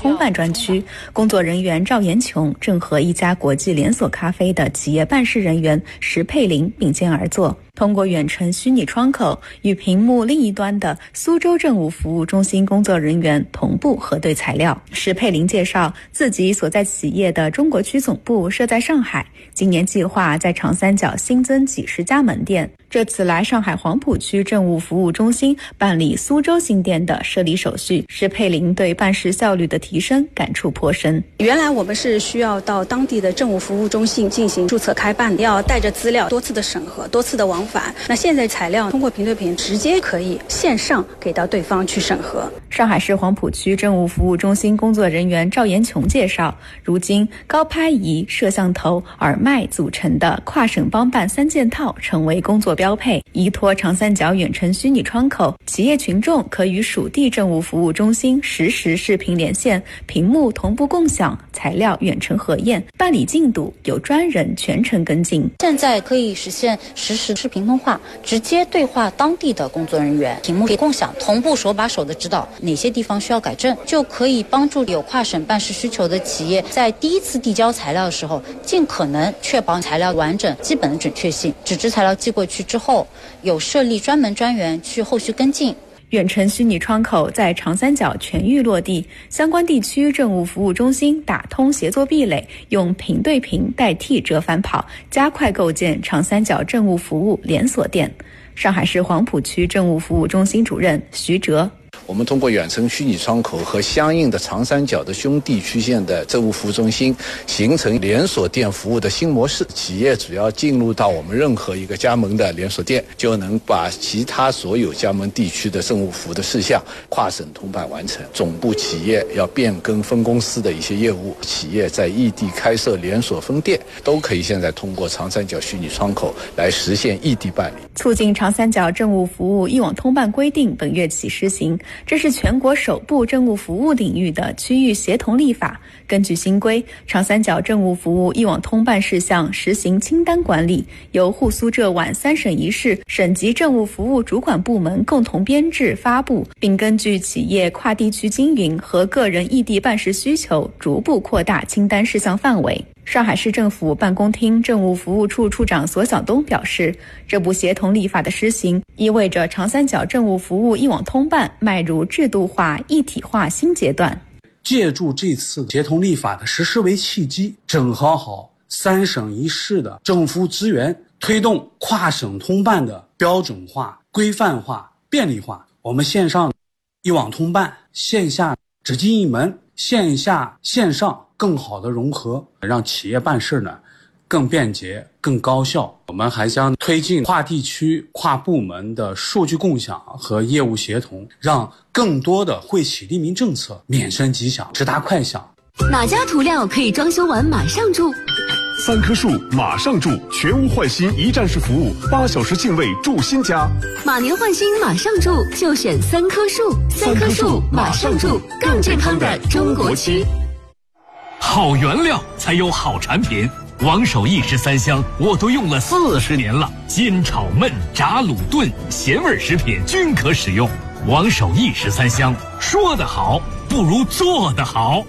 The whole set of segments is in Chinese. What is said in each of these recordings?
通办专区，工作人员赵延琼正和一家国际连锁咖啡的企业办事人员石佩玲并肩而坐，通过远程虚拟窗口与屏幕另一端的苏州政务服务中心工作人员同步核对材料。石佩玲介绍，自己所在企业的中国区总部设在上海，今年计划在长三角新增几十家门店。这次来上海黄浦区政务服务中心办理苏州新店的设立手续，石佩玲对办事效率的提升感触颇深。 原来我们是需要到当地的政务服务中心进行注册开办，要带着资料多次的审核，多次的往返。那现在材料通过平对平直接可以线上给到对方去审核。 上海市黄浦区政务服务中心工作人员赵延琼介绍，如今高拍仪、摄像头、耳麦组成的跨省帮办3件套成为工作标配，依托长三角远程虚拟窗口，企业群众可与属地政务服务中心实时视频连线，屏幕同步共享，材料远程核验，办理进度有专人全程跟进。 现在可以实现实时视频通话，直接对话当地的工作人员，屏幕可以共享，同步手把手的指导哪些地方需要改正，就可以帮助有跨省办事需求的企业在第一次递交材料的时候，尽可能确保材料完整、基本的准确性。纸质材料寄过去之后，有设立专门专员去后续跟进。 远程虚拟窗口在长三角全域落地，相关地区政务服务中心打通协作壁垒，用屏对屏代替折返跑，加快构建长三角政务服务连锁店。上海市黄浦区政务服务中心主任徐哲， 我们通过远程虚拟窗口和相应的长三角的兄弟区县的政务服务中心，形成连锁店服务的新模式。企业只要进入到我们任何一个加盟的连锁店，就能把其他所有加盟地区的政务服务的事项跨省通办完成。总部企业要变更分公司的一些业务，企业在异地开设连锁分店，都可以现在通过长三角虚拟窗口来实现异地办理。 促进长三角政务服务一网通办规定本月起施行，这是全国首部政务服务领域的区域协同立法。根据新规，长三角政务服务一网通办事项实行清单管理，由沪苏浙皖3省1市省级政务服务主管部门共同编制发布，并根据企业跨地区经营和个人异地办事需求，逐步扩大清单事项范围。上海市政府办公厅政务服务处处长索晓东表示，这部协同立法的施行，意味着长三角政务服务一网通办迈入制度化、一体化新阶段。 借助这次协同立法的实施为契机，整合好3省1市的政务服务资源，推动跨省通办的标准化、规范化、便利化。我们线上一网通办，线下只进一门，线下线上更好的融合，让企业办事呢更便捷、更高效。我们还将推进跨地区、跨部门的数据共享和业务协同，让更多的惠企利民政策免身即享、直达快享。 哪家涂料可以装修完马上住 ？3棵树马上住，全屋换新一站式服务，8小时净位住新家。 马年换新马上住，就选3棵树。3棵树马上住，更健康的中国区。 好原料才有好产品，王守义13香我都用了40年了，煎炒焖炸卤炖咸味食品均可使用。王守义13香，说得好不如做得好。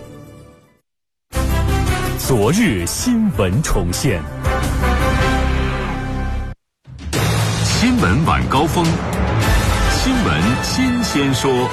昨日新闻重现，新闻晚高峰，新闻新鲜说。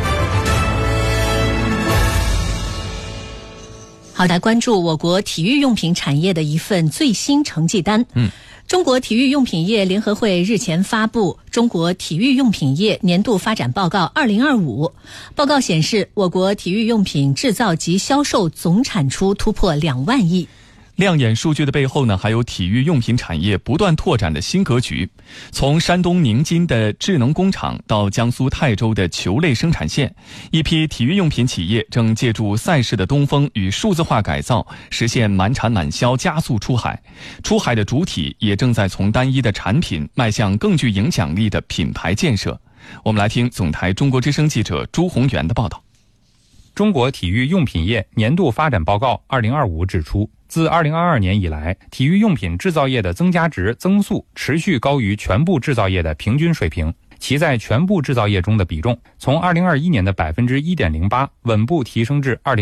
好，来关注我国体育用品产业的一份最新成绩单。中国体育用品业联合会日前发布《中国体育用品业年度发展报告2025》。报告显示，我国体育用品制造及销售总产出突破2万亿。 亮眼数据的背后呢，还有体育用品产业不断拓展的新格局。从山东宁津的智能工厂到江苏泰州的球类生产线，一批体育用品企业正借助赛事的东风与数字化改造，实现满产满销，加速出海。出海的主体也正在从单一的产品迈向更具影响力的品牌建设。我们来听总台中国之声记者朱宏元的报道。 中国体育用品业年度发展报告2025指出，自2022年以来，体育用品制造业的增加值增速持续高于全部制造业的平均水平，其在全部制造业中的比重从2021年的1.08%稳步提升至